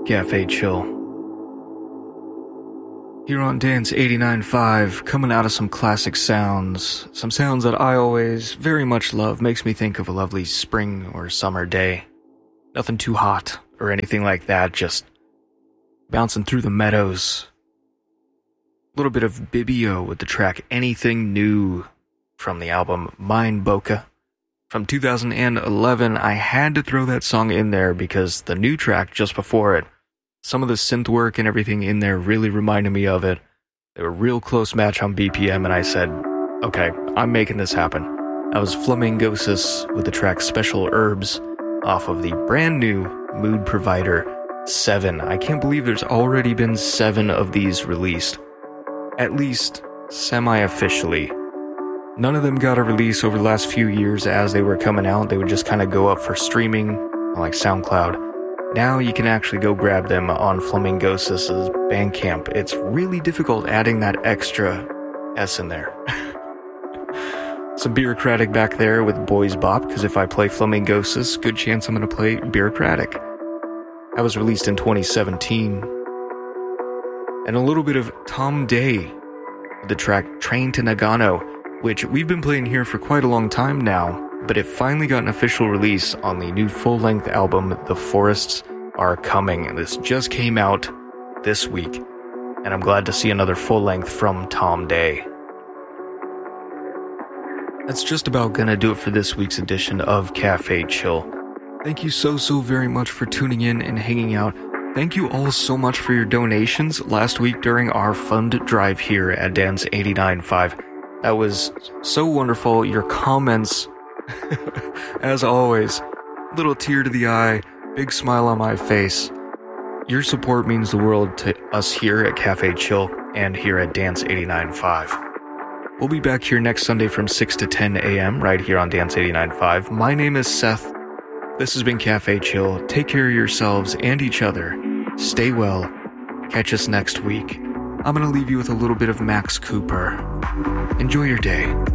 Cafe Chill. Here on Dance 89.5, coming out of some classic sounds. Some sounds that I always very much love. Makes me think of a lovely spring or summer day. Nothing too hot or anything like that, just bouncing through the meadows. A little bit of Bibio with the track Anything New from the album Mind Boca. From 2011, I had to throw that song in there because the new track just before it, some of the synth work and everything in there really reminded me of it. They were a real close match on BPM, and I said, okay, I'm making this happen. That was Flamingosis with the track Special Herbs off of the brand new Mood Provider 7. I can't believe there's already been 7 of these released. At least semi-officially. None of them got a release over the last few years as they were coming out. They would just kind of go up for streaming on like SoundCloud. Now you can actually go grab them on Flamingosis' Bandcamp. It's really difficult adding that extra S in there. Some Bureaucratic back there with Boys Bop, because if I play Flamingosis, good chance I'm going to play Bureaucratic. That was released in 2017. And a little bit of Tom Day with the track Train to Nagano, which we've been playing here for quite a long time now, but it finally got an official release on the new full-length album, The Forests Are Coming, and this just came out this week, and I'm glad to see another full-length from Tom Day. That's just about gonna do it for this week's edition of Cafe Chill. Thank you so very much for tuning in and hanging out. Thank you all so much for your donations last week during our fund drive here at Dance 89.5. That was so wonderful. Your comments, as always, little tear to the eye, big smile on my face. Your support means the world to us here at Cafe Chill and here at Dance 89.5. We'll be back here next Sunday from 6 to 10 a.m. right here on Dance 89.5. My name is Seth. This has been Cafe Chill. Take care of yourselves and each other. Stay well. Catch us next week. I'm going to leave you with a little bit of Max Cooper. Enjoy your day.